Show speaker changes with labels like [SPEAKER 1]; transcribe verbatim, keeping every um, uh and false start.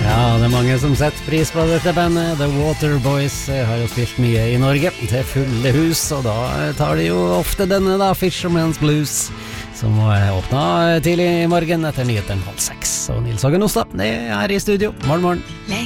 [SPEAKER 1] Ja, det er mange som setter pris på dette bandet. The Waterboys har jo spilt mye i Norge til fulle hus, og da tar de jo ofte denne da, Fisherman's Blues, som åpna tidlig i morgen etter nyheten halv seks. Og Nils Hagen Ostad, det er i studio. Morgen, morgen.